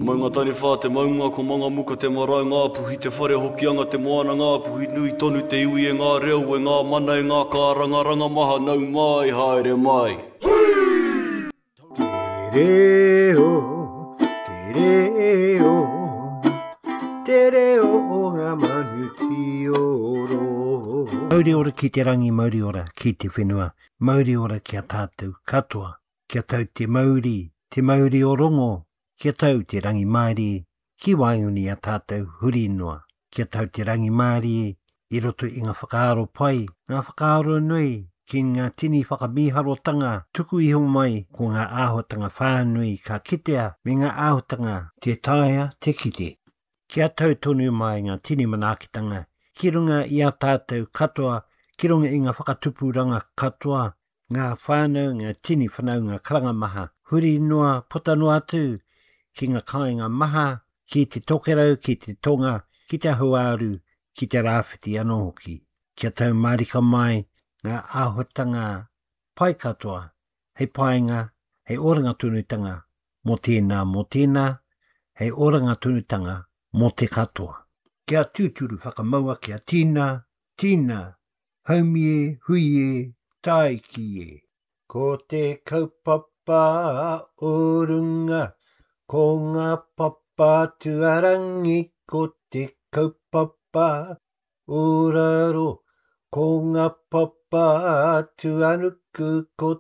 Maunga tani whā te maunga ko manga muka te marae ngā puhi te whare hoki anga te moana ngā puhi nui tonu te iwi e ngā reo e ngā mana e ngā kāranga ranga maha nau mai haere mai. Te reo, te reo o ngā manuti oro. Mauri ora ki te rangi, mauri ora ki te whenua, mauri ora kia tātou katoa, kia tau te mauri o rongo, kia tau te rangi Māori, ki waiuni a tātou huri noa, kia tau te rangi Māori, i roto i ngā whakaaro pai, ngā whakaaro nui, ki ngā tini whakamiharotanga, tuku iho mai ko ngā āhotanga whānui ka kitea, me ngā āhotanga te taia te kite. Kia tau tonu mai ngā tini manaakitanga, ki runga i a tātou katoa, ki runga i ngā whakatupuranga katoa, ngā whānau, ngā tini whanau, ngā karanga maha, huri noa, potanoa atu, ki ngā kāinga maha, ki te tokerau, ki te tonga, ki te huaru, ki te rāwhiti anō hoki. Kia tau marika mai, ngā āhotanga pai katoa, hei painga, hei oranga tunutanga, mo tēnā, hei oranga tunutanga, mo te katoa. Kia tūturu whakamaua kia tīna, haumie, huie, taikie. Ko te kaupapa o runga, ko ngā papa tuarangi, ko te kaupapa o raro, ko ngā papa tuanuku, ko